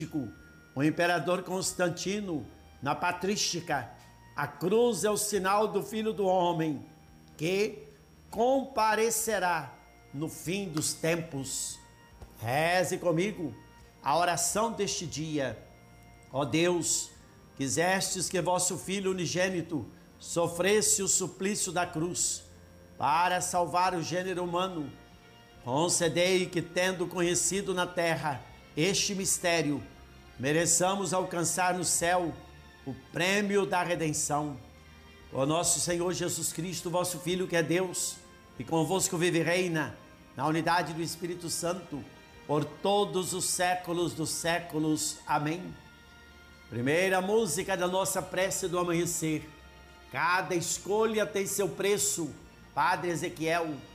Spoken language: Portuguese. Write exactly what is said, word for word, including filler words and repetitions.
o imperador Constantino, na patrística, a cruz é o sinal do Filho do Homem, que comparecerá no fim dos tempos. Reze comigo a oração deste dia. Ó Deus, quisestes que vosso Filho unigênito sofresse o suplício da cruz para salvar o gênero humano. Concedei que, tendo conhecido na terra este mistério, mereçamos alcançar no céu o prêmio da redenção. Ó nosso Senhor Jesus Cristo, vosso Filho, que é Deus, e convosco vive e reina, na unidade do Espírito Santo, por todos os séculos dos séculos. Amém. Primeira música da nossa prece do amanhecer. Cada escolha tem seu preço. Padre Ezequiel.